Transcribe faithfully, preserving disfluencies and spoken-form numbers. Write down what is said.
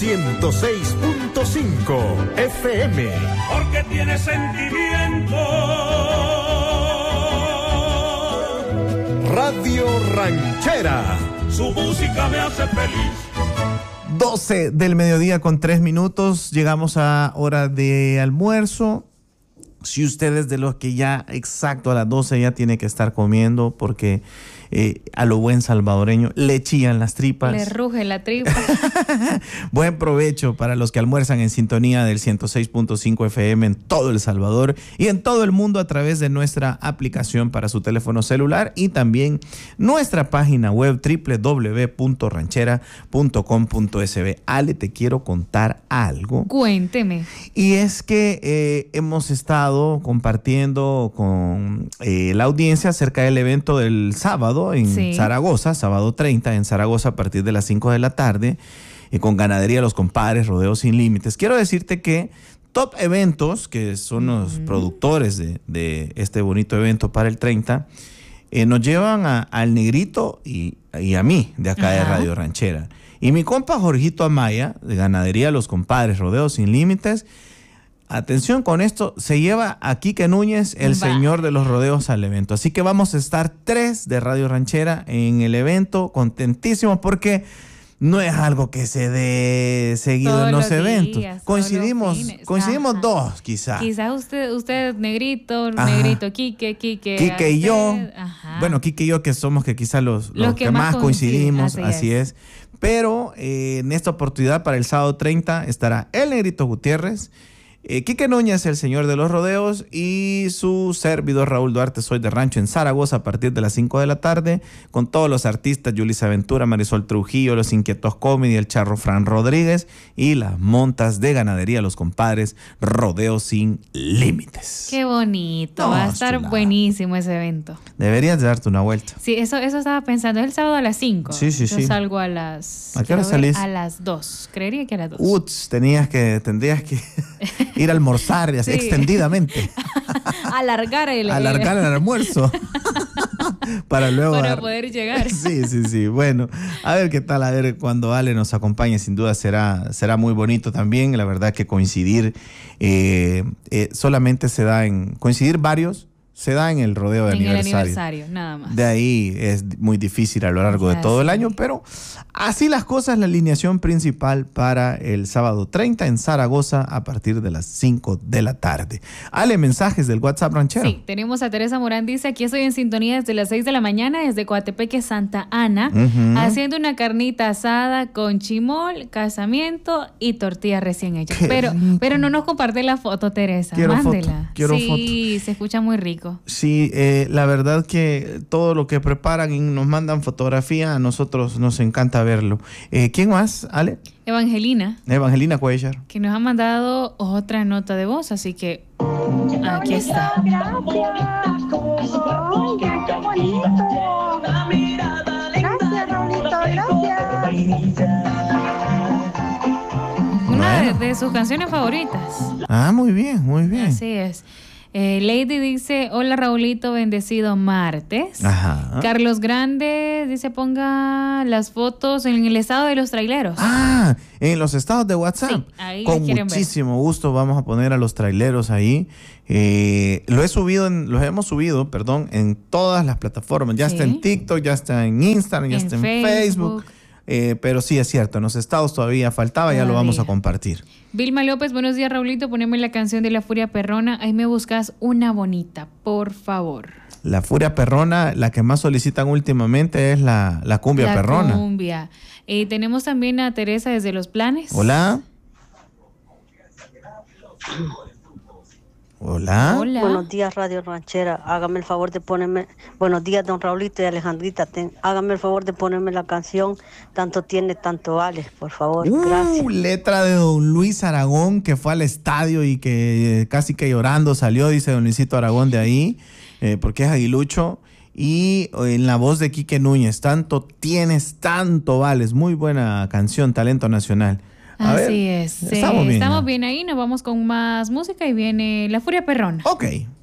ciento seis punto cinco F M. Porque tiene sentimiento. Radio Ranchera. Su música me hace feliz. doce del mediodía con tres minutos. Llegamos a hora de almuerzo. Si usted es de los que ya exacto a las doce ya tiene que estar comiendo porque eh, a lo buen salvadoreño le chillan las tripas. Le ruge la tripa. Buen provecho para los que almuerzan en sintonía del ciento seis punto cinco F M en todo El Salvador y en todo el mundo a través de nuestra aplicación para su teléfono celular y también nuestra página web doble u doble u doble u punto ranchera punto com punto s b. Ale, te quiero contar algo. Cuénteme. Y es que eh, hemos estado compartiendo con eh, la audiencia acerca del evento del sábado en sí. Zaragoza, sábado treinta en Zaragoza a partir de las cinco de la tarde, eh, con Ganadería Los Compadres, Rodeos Sin Límites. Quiero decirte que Top Eventos, que son los mm. productores de, de este bonito evento para el treinta, eh, nos llevan a, al Negrito y, y a mí, de acá Ajá. de Radio Ranchera. Y mi compa Jorgito Amaya, de Ganadería Los Compadres, Rodeos Sin Límites. Atención con esto, se lleva a Quique Núñez, el Va. señor de los rodeos, al evento. Así que vamos a estar tres de Radio Ranchera en el evento, contentísimos porque no es algo que se dé seguido todos en los, los eventos. Días, coincidimos coincidimos Ajá. dos, quizás. Quizás usted, usted Negrito, Ajá. Negrito, Quique, Quique. Quique y yo. Ajá. Bueno, Quique y yo que somos que quizás los, los, los que, que más coincidimos, así, así es. es. Pero eh, en esta oportunidad para el sábado treinta estará el Negrito Gutiérrez, Eh, Quique Núñez, el señor de los rodeos, y su servidor Raúl Duarte, soy de Rancho en Zaragoza a partir de las cinco de la tarde, con todos los artistas, Yulisa Ventura, Marisol Trujillo, Los Inquietos Comedy, el Charro Fran Rodríguez y las montas de Ganadería Los Compadres, Rodeos Sin Límites. Qué bonito, no, va a estar chulada. Buenísimo ese evento. Deberías de darte una vuelta. Sí, eso, eso estaba pensando, es el sábado a las cinco. Sí, sí, Yo sí. salgo a las... ¿A qué hora salís? A las dos, creería que a las dos. Uts, tenías que, tendrías que... ir a almorzar sí. extendidamente. Alargar el, Alargar el almuerzo. Para luego Para dar... poder llegar. Sí, sí, sí. Bueno, a ver qué tal, a ver cuando Ale nos acompañe, sin duda será, será muy bonito también. La verdad que coincidir eh, eh, solamente se da en... Coincidir varios se da en el rodeo de en aniversario. el aniversario, nada más. De ahí es muy difícil a lo largo de todo el año, pero así las cosas, la alineación principal para el sábado treinta en Zaragoza a partir de las cinco de la tarde. Ale, mensajes del WhatsApp Ranchero. Sí, tenemos a Teresa Morán, dice, aquí estoy en sintonía desde las seis de la mañana, desde Coatepeque, Santa Ana, uh-huh. haciendo una carnita asada con chimol, casamiento y tortilla recién hecha. Pero, pero no nos comparte la foto, Teresa. Quiero Mándela. Foto, quiero sí, foto. Se escucha muy rico. Sí, eh, la verdad que todo lo que preparan y nos mandan fotografía, a nosotros nos encanta verlo. Eh, ¿Quién más, Ale? Evangelina. Evangelina Cuellar. Que nos ha mandado otra nota de voz, así que aquí está. Gracias. Oiga, qué bonito. Gracias, Raulito, gracias. Una de, de sus canciones favoritas. Ah, muy bien, muy bien. Así es. Eh, Lady dice, hola Raulito, bendecido martes. Ajá. Carlos Grande dice, ponga las fotos en el estado de los traileros. Ah, en los estados de WhatsApp. Sí, ahí con muchísimo ver. gusto vamos a poner a los traileros ahí. Eh, lo he subido, en, los hemos subido, perdón, en todas las plataformas. Ya sí. está en TikTok, ya está en Instagram, ya en está en Facebook. Facebook. Eh, pero sí, es cierto, en los estados todavía faltaba, todavía. Ya lo vamos a compartir. Vilma López, buenos días, Raulito, poneme la canción de La Furia Perrona, ahí me buscas una bonita, por favor. La Furia Perrona, la que más solicitan últimamente es la, la cumbia la perrona. La cumbia. Eh, tenemos también a Teresa desde Los Planes. Hola. Hola. Hola. Buenos días, Radio Ranchera. Hágame el favor de ponerme... Buenos días, don Raulito y Alejandrita. Ten... Hágame el favor de ponerme la canción Tanto tiene, tanto vale, por favor. Uh, Gracias. Letra de don Luis Aragón, que fue al estadio y que eh, casi que llorando salió, dice don Luisito Aragón de ahí, eh, porque es aguilucho. Y en la voz de Quique Núñez, Tanto tienes, tanto vales. Muy buena canción, talento nacional. A Así ver, es. Estamos, sí, bien, estamos ¿no? bien ahí, nos vamos con más música y viene La Furia Perrona. Ok.